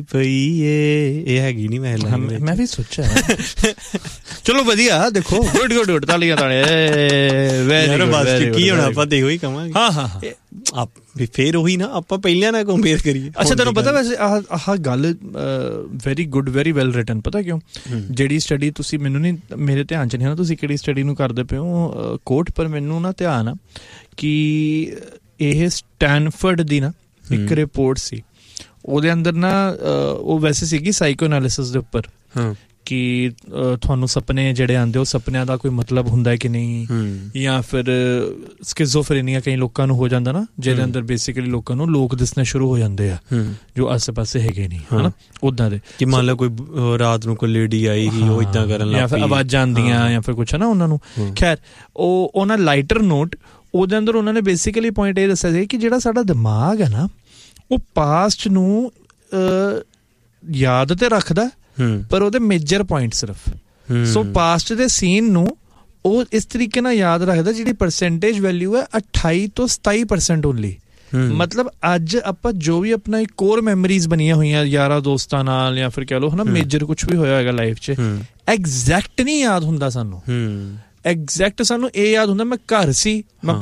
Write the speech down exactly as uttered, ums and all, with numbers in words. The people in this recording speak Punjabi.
ਪਈ ਏ, ਇਹ ਹੈਗੀ ਨਹੀਂ ਮੈਂ ਮੈਂ ਵੀ ਸੋਚਿਆ। ਚਲੋ ਵਧੀਆ, ਦੇਖੋ good good good, ਤਾਲੀਆਂ ਤਾਲੀਆਂ, very good. ਕੀ ਹੋਣਾ, ਆਪਾਂ ਤੇ ਇਹੋ ਹੀ ਕਵਾਂਗੇ। ਹਾਂ ਹਾਂ ਹਾਂ, ਫੇਰ ਉਹੀ ਨਾ, ਆਪਾਂ ਪਹਿਲਿਆਂ ਨਾਲ ਕੰਪੇਅਰ ਕਰੀਏ। ਅੱਛਾ, ਤੈਨੂੰ ਪਤਾ ਵੈਸੇ ਆਹ ਆਹ ਗੱਲ very good, very well written. ਪਤਾ ਕਿਉਂ? ਜਿਹੜੀ ਸਟੱਡੀ ਤੁਸੀਂ, ਮੈਨੂੰ ਨਹੀਂ, ਮੇਰੇ ਧਿਆਨ 'ਚ ਨਹੀਂ ਹੈ ਤੁਸੀਂ ਕਿਹੜੀ ਸਟੱਡੀ ਨੂੰ ਕਰਦੇ ਪਏ ਹੋ ਕੋਟ, ਪਰ ਮੈਨੂੰ ਨਾ ਧਿਆਨ ਆ ਕਿ ਇਹ ਸਟੈਨਫਰਡ ਦੀ ਨਾ ਇੱਕ ਰਿਪੋਰਟ ਸੀ, ਉਹਦੇ ਅੰਦਰ ਨਾ ਉਹ ਵੈਸੇ ਸੀਗੀ ਸਾਈਕੋ ਐਨਾਲਿਸਿਸ ਦੇ ਉੱਪਰ, ਕਿ ਤੁਹਾਨੂੰ ਸੁਪਨੇ ਜਿਹੜੇ ਆਉਂਦੇ ਉਹ ਸੁਪਨਿਆਂ ਦਾ ਕੋਈ ਮਤਲਬ ਹੁੰਦਾ ਕਿ ਨਹੀਂ, ਜਾਂ ਫਿਰ ਸਕਿਜ਼ੋਫਰੇਨੀਆ ਕਈ ਲੋਕਾਂ ਨੂੰ ਹੋ ਜਾਂਦਾ ਨਾ, ਜਿਹਦੇ ਅੰਦਰ ਬੇਸਿਕਲੀ ਲੋਕਾਂ ਨੂੰ ਲੋਕ ਦਿਸਣੇ ਸ਼ੁਰੂ ਹੋ ਜਾਂਦੇ ਆ ਜੋ ਆਸੇ ਪਾਸੇ ਹੈਗੇ ਨਹੀਂ, ਹਨਾ, ਉੱਦਾਂ ਦੇ। ਕਿ ਮੰਨ ਲਓ ਕੋਈ ਰਾਤ ਨੂੰ ਕੋਈ ਲੇਡੀ ਆਈ ਸੀ, ਉਹ ਇੱਦਾਂ ਕਰਨ ਲੱਗ ਪਈ, ਜਾਂ ਫਿਰ ਆਵਾਜ਼ਾਂ ਆਉਂਦੀਆਂ ਜਾਂ ਫਿਰ ਕੁਛ ਹੈ ਨਾ ਉਹਨਾਂ ਨੂੰ। ਖੈਰ, ਉਹ ਉਹਨਾਂ ਲਾਈਟਰ ਨੋਟ, ਉਹਦੇ ਅੰਦਰ ਉਹਨਾਂ ਨੇ ਬੇਸਿਕਲੀ ਪੁਆਇੰਟ ਇਹ ਦੱਸਿਆ ਸੀ ਕਿ ਜਿਹੜਾ ਸਾਡਾ ਦਿਮਾਗ ਹੈ ਨਾ, ਉਹ ਪਾਸਟ ਨੂੰ ਯਾਦ ਤੇ ਰੱਖਦਾ, ਪਰ ਉਹਦੇ ਮੇਜਰ ਪੁਆਇੰਟ ਸਿਰਫ। ਸੋ ਪਾਸਟ ਦੇ ਸੀਨ ਨੂੰ ਉਹ ਇਸ ਤਰੀਕੇ ਨਾਲ ਯਾਦ ਰੱਖਦਾ ਜਿਹੜੀ ਪਰਸੈਂਟੇਜ ਵੈਲਿਊ ਹੈ ਅਠਾਈ ਤੋਂ ਸਤਾਈ ਪਰਸੈਂਟ ਓਨਲੀ। ਮਤਲਬ ਅੱਜ ਆਪਾਂ ਜੋ ਵੀ ਆਪਣਾ ਇੱਕ ਕੋਰ ਮੈਮਰੀਜ਼ ਬਣੀਆਂ ਹੋਈਆਂ ਯਾਰਾਂ ਦੋਸਤਾਂ ਨਾਲ, ਜਾਂ ਫਿਰ ਕਹਿ ਲਓ ਹਨਾ ਮੇਜਰ ਕੁਛ ਵੀ ਹੋਇਆ ਹੋਏਗਾ ਲਾਈਫ 'ਚ, ਐਗਜ਼ੈਕਟ ਨਹੀਂ ਯਾਦ ਹੁੰਦਾ ਸਾਨੂੰ। ਐਗਜ਼ੈਕਟ ਸਾਨੂੰ ਇਹ ਯਾਦ ਹੁੰਦਾ ਮੈਂ ਘਰ ਸੀ, ਮੈਂ